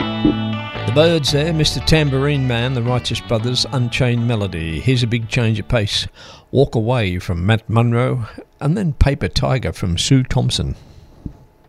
The Birds there, Mr. Tambourine Man, the Righteous Brothers, Unchained Melody. Here's a big change of pace. Walk Away from Matt Monro, and then Paper Tiger from Sue Thompson.